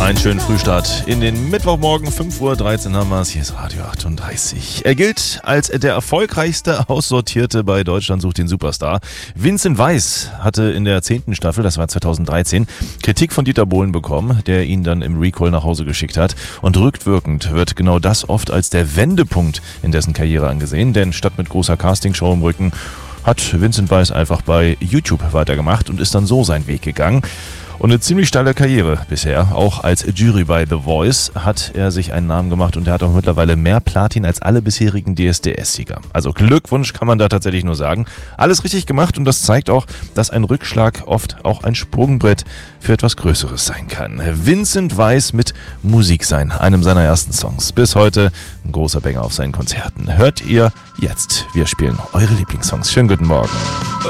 Einen schönen Frühstart in den Mittwochmorgen, 5:13 Uhr haben wir es. Hier ist Radio 38. Er gilt als der erfolgreichste Aussortierte bei Deutschland sucht den Superstar. Vincent Weiss hatte in der 10. Staffel, das war 2013, Kritik von Dieter Bohlen bekommen, der ihn dann im Recall nach Hause geschickt hat. Und rückwirkend wird genau das oft als der Wendepunkt in dessen Karriere angesehen, denn statt mit großer Castingshow im Rücken hat Vincent Weiss einfach bei YouTube weitergemacht und ist dann so seinen Weg gegangen. Und eine ziemlich steile Karriere bisher. Auch als Jury bei The Voice hat er sich einen Namen gemacht und er hat auch mittlerweile mehr Platin als alle bisherigen DSDS-Sieger. Also Glückwunsch kann man da tatsächlich nur sagen. Alles richtig gemacht und das zeigt auch, dass ein Rückschlag oft auch ein Sprungbrett für etwas Größeres sein kann. Vincent Weiss mit Musik sein, einem seiner ersten Songs. Bis heute ein großer Banger auf seinen Konzerten. Hört ihr jetzt. Wir spielen eure Lieblingssongs. Schönen guten Morgen.